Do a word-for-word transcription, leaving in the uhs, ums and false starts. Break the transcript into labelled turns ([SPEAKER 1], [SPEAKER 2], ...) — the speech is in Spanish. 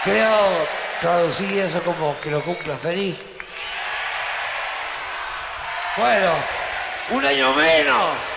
[SPEAKER 1] Creo traducir eso como que lo cumpla feliz. Bueno, un año menos.